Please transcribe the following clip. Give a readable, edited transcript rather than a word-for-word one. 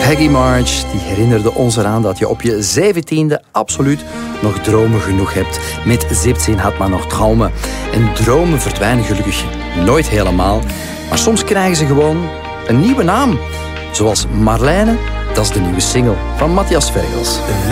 Peggy March die herinnerde ons eraan dat je op je 17e absoluut nog dromen genoeg hebt. Met 17 had men nog dromen. En dromen verdwijnen gelukkig nooit helemaal. Maar soms krijgen ze gewoon een nieuwe naam. Zoals Marlijne, dat is de nieuwe single van Matthias Vergels. Een